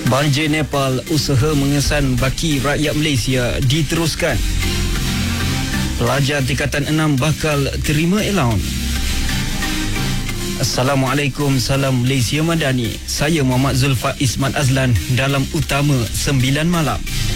Banjir Nepal, usaha mengesan baki rakyat Malaysia diteruskan. Pelajar tingkatan 6 bakal terima allowance. Assalamualaikum, salam Malaysia Madani. Saya Muhammad Zulfa Ismat Azlan dalam Utama 9 Malam.